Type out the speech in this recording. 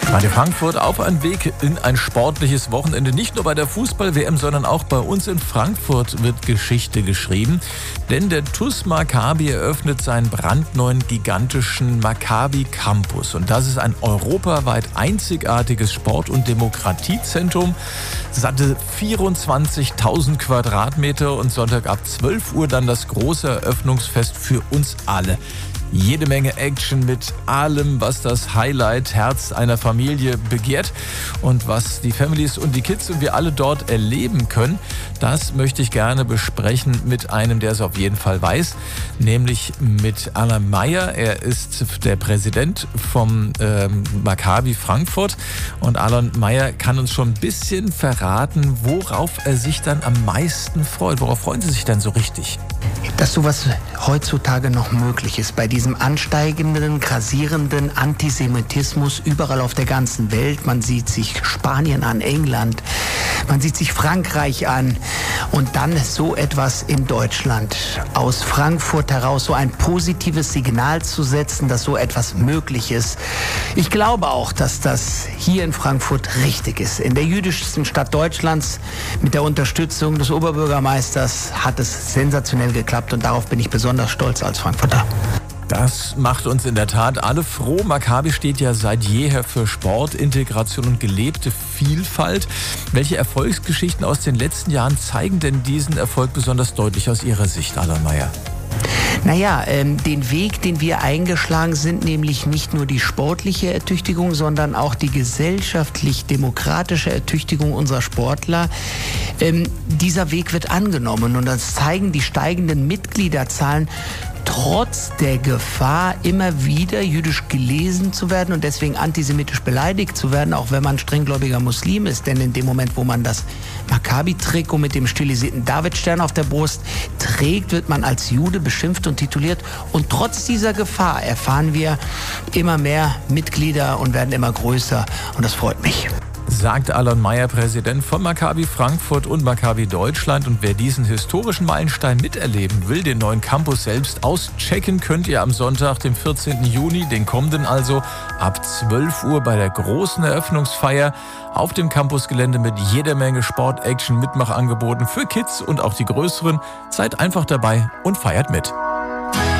Radio Frankfurt auf einem Weg in ein sportliches Wochenende. Nicht nur bei der Fußball-WM, sondern auch bei uns in Frankfurt wird Geschichte geschrieben. Denn der TuS Maccabi eröffnet seinen brandneuen gigantischen Maccabi Campus. Und das ist ein europaweit einzigartiges Sport- und Demokratiezentrum. Satte 24.000 Quadratmeter und Sonntag ab 12 Uhr dann das große Eröffnungsfest für uns alle. Jede Menge Action mit allem, was das Highlight-Herz einer Familie begehrt und was die Families und die Kids und wir alle dort erleben können. Das möchte ich gerne besprechen mit einem, der es auf jeden Fall weiß, nämlich mit Alan Meyer. Er ist der Präsident vom Maccabi Frankfurt und Alan Meyer kann uns schon ein bisschen verraten, worauf er sich dann am meisten freut. Worauf freuen Sie sich denn so richtig? Dass sowas heutzutage noch möglich ist, bei diesem ansteigenden, grassierenden Antisemitismus überall auf der ganzen Welt. Man sieht sich Spanien an, England, man sieht sich Frankreich an und dann so etwas in Deutschland. Aus Frankfurt heraus so ein positives Signal zu setzen, dass so etwas möglich ist. Ich glaube auch, dass das hier in Frankfurt richtig ist. In der jüdischsten Stadt Deutschlands mit der Unterstützung des Oberbürgermeisters hat es sensationell geklappt und darauf bin ich besonders stolz als Frankfurter. Das macht uns in der Tat alle froh. Maccabi steht ja seit jeher für Sport, Integration und gelebte Vielfalt. Welche Erfolgsgeschichten aus den letzten Jahren zeigen denn diesen Erfolg besonders deutlich aus Ihrer Sicht, Alan Meyer? Naja, den Weg, den wir eingeschlagen sind, nämlich nicht nur die sportliche Ertüchtigung, sondern auch die gesellschaftlich-demokratische Ertüchtigung unserer Sportler. Dieser Weg wird angenommen und das zeigen die steigenden Mitgliederzahlen. Trotz der Gefahr, immer wieder jüdisch gelesen zu werden und deswegen antisemitisch beleidigt zu werden, auch wenn man strenggläubiger Muslim ist. Denn in dem Moment, wo man das Maccabi-Trikot mit dem stilisierten Davidstern auf der Brust trägt, wird man als Jude beschimpft und tituliert. Und trotz dieser Gefahr erfahren wir immer mehr Mitglieder und werden immer größer. Und das freut mich. Sagt Alan Meyer, Präsident von Maccabi Frankfurt und Maccabi Deutschland. Und wer diesen historischen Meilenstein miterleben will, den neuen Campus selbst auschecken, könnt ihr am Sonntag, dem 14. Juni, den kommenden also, ab 12 Uhr bei der großen Eröffnungsfeier auf dem Campusgelände mit jeder Menge Sport, Action, Mitmachangeboten für Kids und auch die Größeren. Seid einfach dabei und feiert mit.